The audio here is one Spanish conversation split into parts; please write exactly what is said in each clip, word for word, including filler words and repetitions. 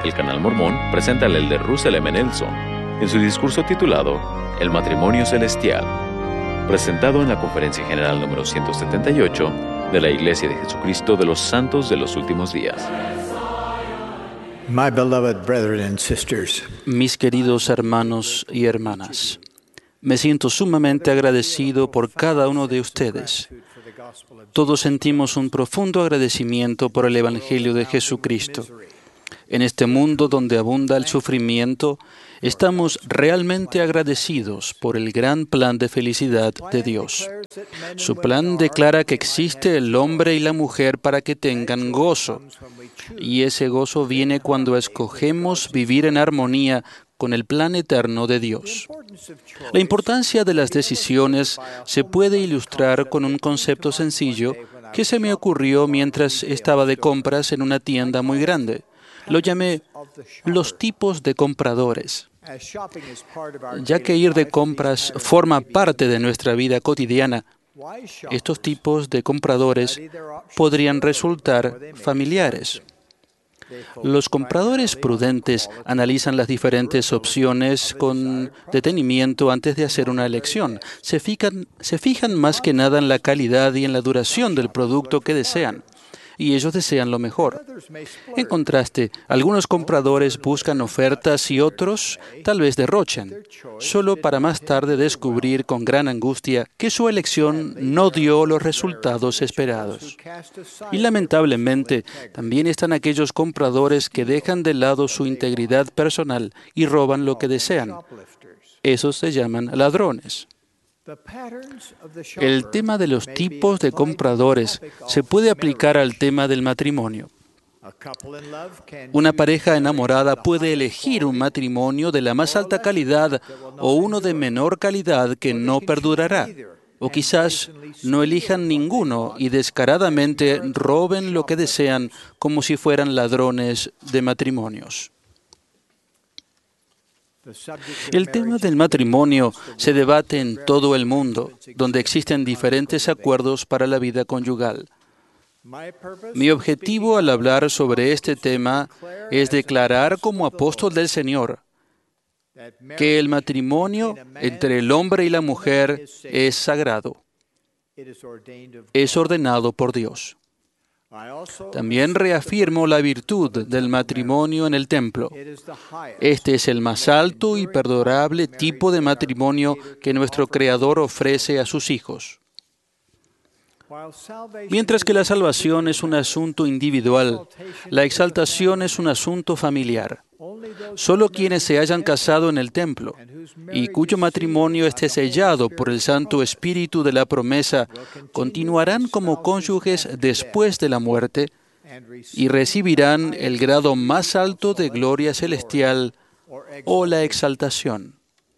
el Canal Mormón presenta al elder Russell M. Nelson en su discurso titulado El matrimonio celestial, presentado en la Conferencia General número ciento setenta y ocho de la Iglesia de Jesucristo de los Santos de los Últimos Días. My beloved brethren and sisters, Mis queridos hermanos y hermanas, me siento sumamente agradecido por cada uno de ustedes. Todos sentimos un profundo agradecimiento por el Evangelio de Jesucristo. En este mundo donde abunda el sufrimiento, estamos realmente agradecidos por el gran plan de felicidad de Dios. Su plan declara que existe el hombre y la mujer para que tengan gozo, y ese gozo viene cuando escogemos vivir en armonía con el plan eterno de Dios. La importancia de las decisiones se puede ilustrar con un concepto sencillo que se me ocurrió mientras estaba de compras en una tienda muy grande. Lo llamé los tipos de compradores. Ya que ir de compras forma parte de nuestra vida cotidiana, estos tipos de compradores podrían resultar familiares. Los compradores prudentes analizan las diferentes opciones con detenimiento antes de hacer una elección. Se fijan, se fijan más que nada en la calidad y en la duración del producto que desean, y ellos desean lo mejor. En contraste, algunos compradores buscan ofertas y otros tal vez derrochan, solo para más tarde descubrir con gran angustia que su elección no dio los resultados esperados. Y lamentablemente, también están aquellos compradores que dejan de lado su integridad personal y roban lo que desean. Esos se llaman ladrones. El tema de los tipos de compradores se puede aplicar al tema del matrimonio. Una pareja enamorada puede elegir un matrimonio de la más alta calidad o uno de menor calidad que no perdurará. O quizás no elijan ninguno y descaradamente roben lo que desean como si fueran ladrones de matrimonios. El tema del matrimonio se debate en todo el mundo, donde existen diferentes acuerdos para la vida conyugal. Mi objetivo al hablar sobre este tema es declarar como apóstol del Señor que el matrimonio entre el hombre y la mujer es sagrado, es ordenado por Dios. También reafirmo la virtud del matrimonio en el templo. Este es el más alto y perdurable tipo de matrimonio que nuestro Creador ofrece a sus hijos. Mientras que la salvación es un asunto individual, la exaltación es un asunto familiar. Solo quienes se hayan casado en el templo y cuyo matrimonio esté sellado por el Santo Espíritu de la promesa continuarán como cónyuges después de la muerte y recibirán el grado más alto de gloria celestial o la exaltación.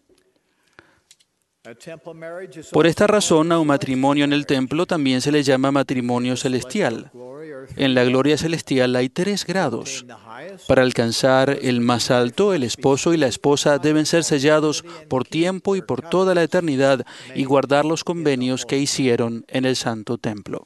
Por esta razón, a un matrimonio en el templo también se le llama matrimonio celestial. En la gloria celestial hay tres grados. Para alcanzar el más alto, el esposo y la esposa deben ser sellados por tiempo y por toda la eternidad y guardar los convenios que hicieron en el santo templo.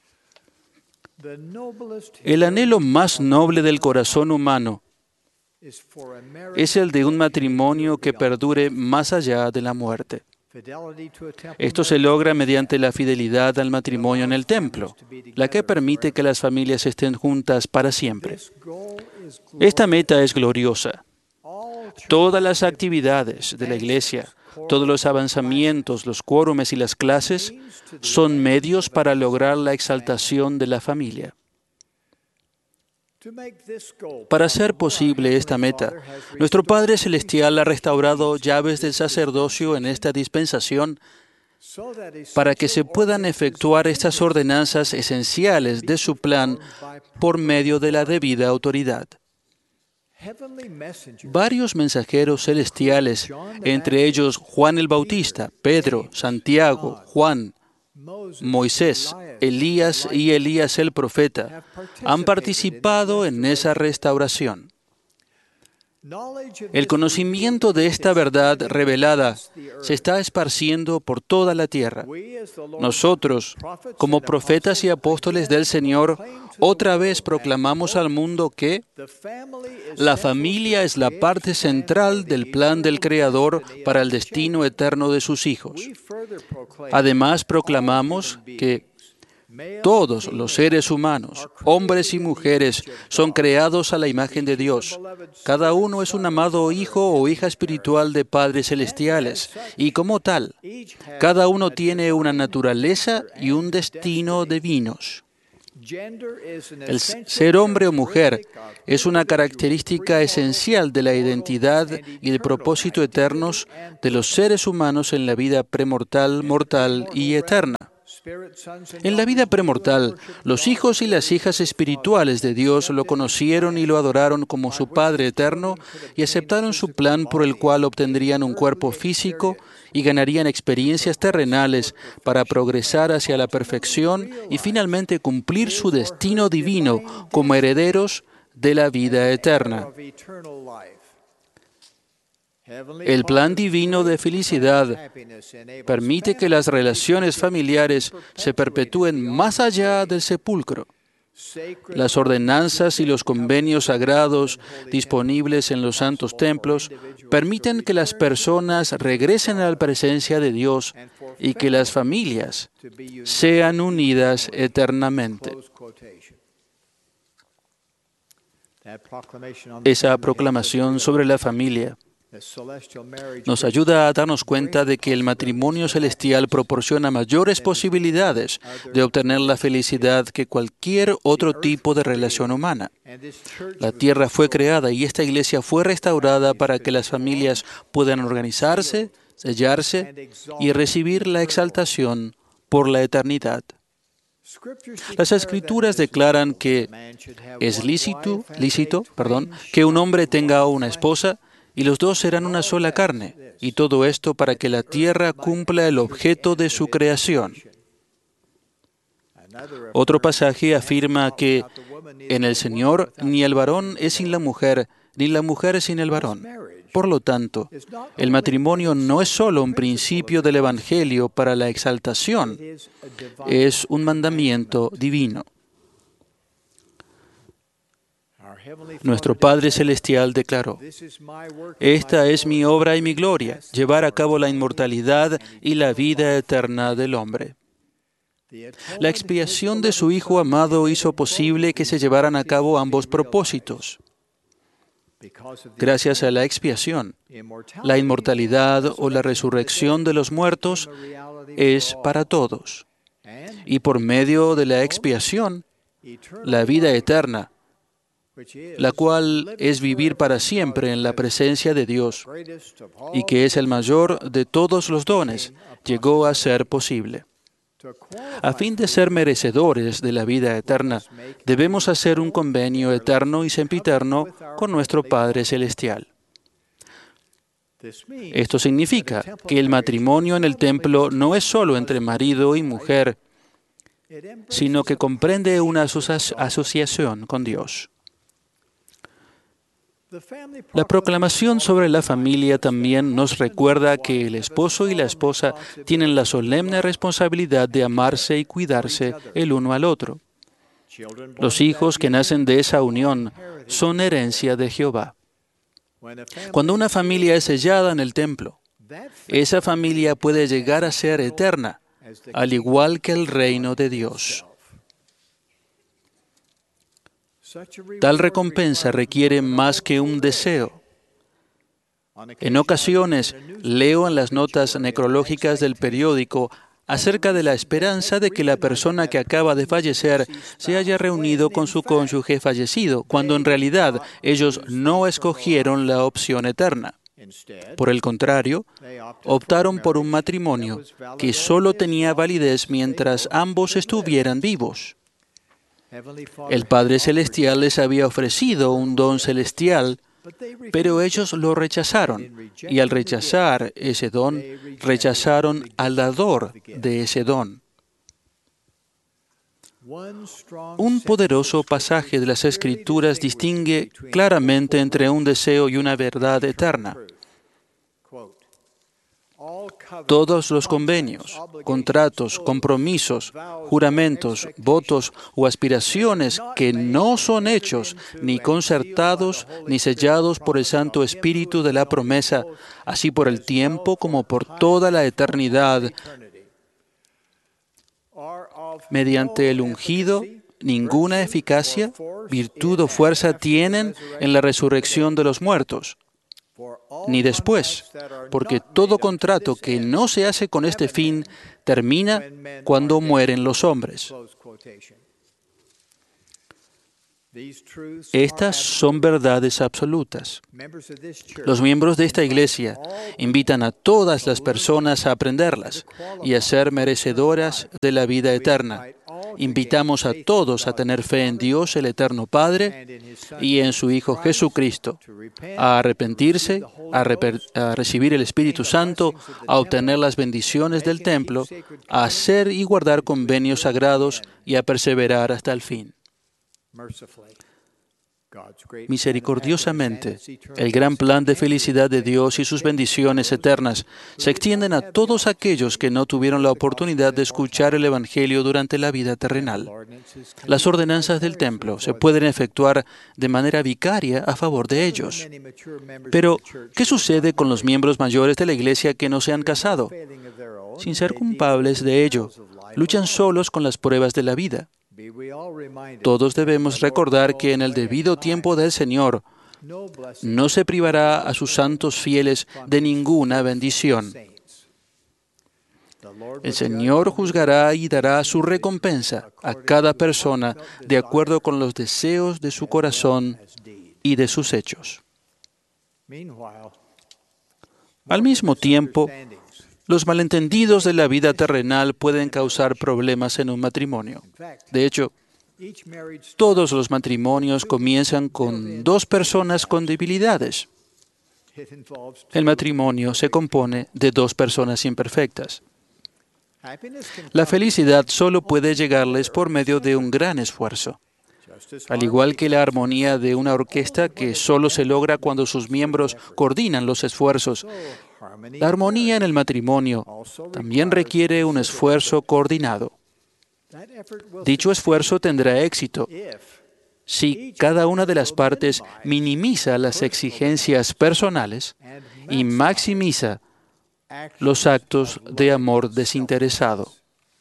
El anhelo más noble del corazón humano es el de un matrimonio que perdure más allá de la muerte. Esto se logra mediante la fidelidad al matrimonio en el templo, la que permite que las familias estén juntas para siempre. Esta meta es gloriosa. Todas las actividades de la Iglesia, todos los avanzamientos, los quórumes y las clases son medios para lograr la exaltación de la familia. Para hacer posible esta meta, nuestro Padre Celestial ha restaurado llaves del sacerdocio en esta dispensación para que se puedan efectuar estas ordenanzas esenciales de su plan por medio de la debida autoridad. Varios mensajeros celestiales, entre ellos Juan el Bautista, Pedro, Santiago, Juan, Moisés, Elías y Elías el profeta, han participado en esa restauración. El conocimiento de esta verdad revelada se está esparciendo por toda la tierra. Nosotros, como profetas y apóstoles del Señor, otra vez proclamamos al mundo que la familia es la parte central del plan del Creador para el destino eterno de sus hijos. Además, proclamamos que todos los seres humanos, hombres y mujeres, son creados a la imagen de Dios. Cada uno es un amado hijo o hija espiritual de padres celestiales, y como tal, cada uno tiene una naturaleza y un destino divinos. El ser hombre o mujer es una característica esencial de la identidad y el propósito eternos de los seres humanos en la vida premortal, mortal y eterna. En la vida premortal, los hijos y las hijas espirituales de Dios lo conocieron y lo adoraron como su Padre eterno y aceptaron su plan por el cual obtendrían un cuerpo físico y ganarían experiencias terrenales para progresar hacia la perfección y finalmente cumplir su destino divino como herederos de la vida eterna. El plan divino de felicidad permite que las relaciones familiares se perpetúen más allá del sepulcro. Las ordenanzas y los convenios sagrados disponibles en los santos templos permiten que las personas regresen a la presencia de Dios y que las familias sean unidas eternamente. Esa proclamación sobre la familia nos ayuda a darnos cuenta de que el matrimonio celestial proporciona mayores posibilidades de obtener la felicidad que cualquier otro tipo de relación humana. La tierra fue creada y esta iglesia fue restaurada para que las familias puedan organizarse, sellarse y recibir la exaltación por la eternidad. Las Escrituras declaran que es lícito, lícito, perdón, que un hombre tenga una esposa y los dos serán una sola carne, y todo esto para que la tierra cumpla el objeto de su creación. Otro pasaje afirma que en el Señor ni el varón es sin la mujer, ni la mujer es sin el varón. Por lo tanto, el matrimonio no es solo un principio del Evangelio para la exaltación, es un mandamiento divino. Nuestro Padre Celestial declaró: «Esta es mi obra y mi gloria, llevar a cabo la inmortalidad y la vida eterna del hombre». La expiación de su Hijo amado hizo posible que se llevaran a cabo ambos propósitos. Gracias a la expiación, la inmortalidad o la resurrección de los muertos es para todos. Y por medio de la expiación, la vida eterna, la cual es vivir para siempre en la presencia de Dios y que es el mayor de todos los dones, llegó a ser posible. A fin de ser merecedores de la vida eterna, debemos hacer un convenio eterno y sempiterno con nuestro Padre Celestial. Esto significa que el matrimonio en el templo no es solo entre marido y mujer, sino que comprende una asocia- asociación con Dios. La proclamación sobre la familia también nos recuerda que el esposo y la esposa tienen la solemne responsabilidad de amarse y cuidarse el uno al otro. Los hijos que nacen de esa unión son herencia de Jehová. Cuando una familia es sellada en el templo, esa familia puede llegar a ser eterna, al igual que el reino de Dios. Tal recompensa requiere más que un deseo. En ocasiones, leo en las notas necrológicas del periódico acerca de la esperanza de que la persona que acaba de fallecer se haya reunido con su cónyuge fallecido, cuando en realidad ellos no escogieron la opción eterna. Por el contrario, optaron por un matrimonio que solo tenía validez mientras ambos estuvieran vivos. El Padre Celestial les había ofrecido un don celestial, pero ellos lo rechazaron, y al rechazar ese don, rechazaron al dador de ese don. Un poderoso pasaje de las Escrituras distingue claramente entre un deseo y una verdad eterna. Todos los convenios, contratos, compromisos, juramentos, votos o aspiraciones que no son hechos, ni concertados, ni sellados por el Santo Espíritu de la promesa, así por el tiempo como por toda la eternidad, mediante el ungido, ninguna eficacia, virtud o fuerza tienen en la resurrección de los muertos, ni después, porque todo contrato que no se hace con este fin termina cuando mueren los hombres. Estas son verdades absolutas. Los miembros de esta iglesia invitan a todas las personas a aprenderlas y a ser merecedoras de la vida eterna. Invitamos a todos a tener fe en Dios, el Eterno Padre, y en su Hijo Jesucristo, a arrepentirse, a, reper- a recibir el Espíritu Santo, a obtener las bendiciones del templo, a hacer y guardar convenios sagrados y a perseverar hasta el fin. Misericordiosamente, el gran plan de felicidad de Dios y sus bendiciones eternas se extienden a todos aquellos que no tuvieron la oportunidad de escuchar el Evangelio durante la vida terrenal. Las ordenanzas del templo se pueden efectuar de manera vicaria a favor de ellos. Pero, ¿qué sucede con los miembros mayores de la iglesia que no se han casado? Sin ser culpables de ello, luchan solos con las pruebas de la vida. Todos debemos recordar que en el debido tiempo del Señor no se privará a sus santos fieles de ninguna bendición. El Señor juzgará y dará su recompensa a cada persona de acuerdo con los deseos de su corazón y de sus hechos. Al mismo tiempo, los malentendidos de la vida terrenal pueden causar problemas en un matrimonio. De hecho, todos los matrimonios comienzan con dos personas con debilidades. El matrimonio se compone de dos personas imperfectas. La felicidad solo puede llegarles por medio de un gran esfuerzo. Al igual que la armonía de una orquesta que solo se logra cuando sus miembros coordinan los esfuerzos, la armonía en el matrimonio también requiere un esfuerzo coordinado. Dicho esfuerzo tendrá éxito si cada una de las partes minimiza las exigencias personales y maximiza los actos de amor desinteresado.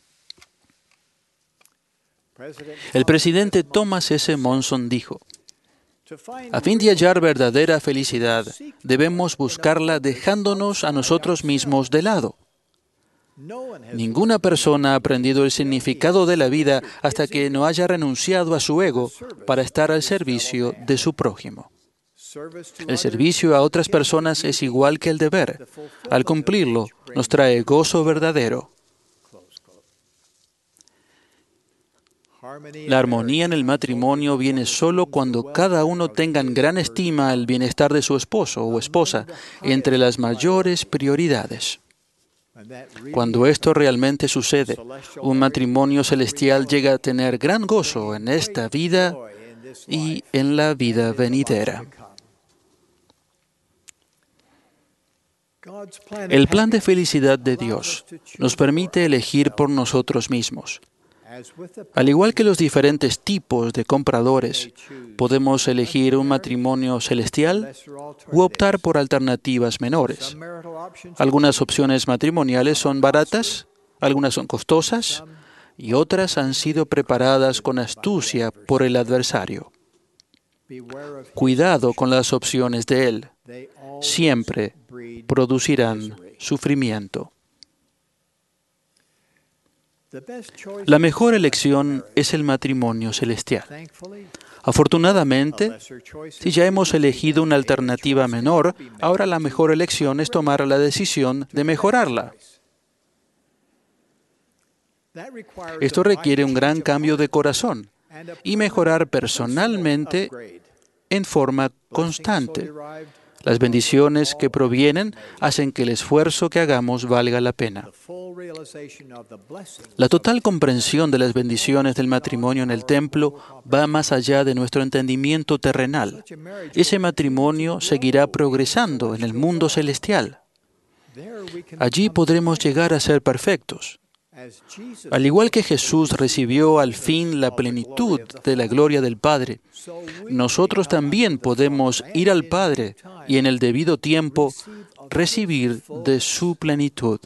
El presidente Thomas S. Monson dijo: a fin de hallar verdadera felicidad, debemos buscarla dejándonos a nosotros mismos de lado. Ninguna persona ha aprendido el significado de la vida hasta que no haya renunciado a su ego para estar al servicio de su prójimo. El servicio a otras personas es igual que el deber. Al cumplirlo, nos trae gozo verdadero. La armonía en el matrimonio viene solo cuando cada uno tenga en gran estima el bienestar de su esposo o esposa entre las mayores prioridades. Cuando esto realmente sucede, un matrimonio celestial llega a tener gran gozo en esta vida y en la vida venidera. El plan de felicidad de Dios nos permite elegir por nosotros mismos. Al igual que los diferentes tipos de compradores, podemos elegir un matrimonio celestial u optar por alternativas menores. Algunas opciones matrimoniales son baratas, algunas son costosas y otras han sido preparadas con astucia por el adversario. Cuidado con las opciones de él. Siempre producirán sufrimiento. La mejor elección es el matrimonio celestial. Afortunadamente, si ya hemos elegido una alternativa menor, ahora la mejor elección es tomar la decisión de mejorarla. Esto requiere un gran cambio de corazón y mejorar personalmente en forma constante. Las bendiciones que provienen hacen que el esfuerzo que hagamos valga la pena. La total comprensión de las bendiciones del matrimonio en el templo va más allá de nuestro entendimiento terrenal. Ese matrimonio seguirá progresando en el mundo celestial. Allí podremos llegar a ser perfectos. Al igual que Jesús recibió al fin la plenitud de la gloria del Padre, nosotros también podemos ir al Padre y en el debido tiempo recibir de su plenitud.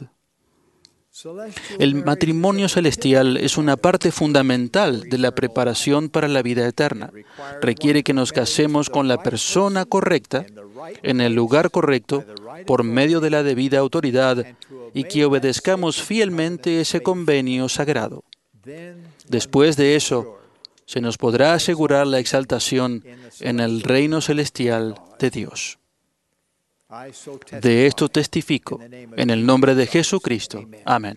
El matrimonio celestial es una parte fundamental de la preparación para la vida eterna. Requiere que nos casemos con la persona correcta, en el lugar correcto, por medio de la debida autoridad, y que obedezcamos fielmente ese convenio sagrado. Después de eso, se nos podrá asegurar la exaltación en el reino celestial de Dios. De esto testifico, en el nombre de Jesucristo. Amén.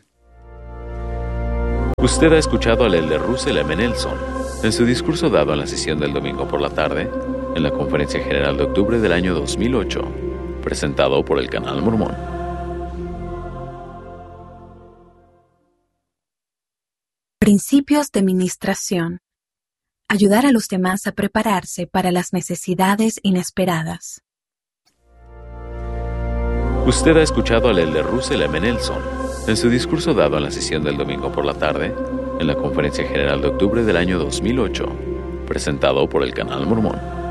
Usted ha escuchado al elder Russell M. Nelson en su discurso dado en la sesión del domingo por la tarde, en la Conferencia General de octubre del año dos mil ocho, presentado por el Canal Mormón. Principios de ministración. Ayudar a los demás a prepararse para las necesidades inesperadas. Usted ha escuchado al elder Russell M. Nelson en su discurso dado en la sesión del domingo por la tarde, en la Conferencia General de octubre del año dos mil ocho, presentado por el Canal Mormón.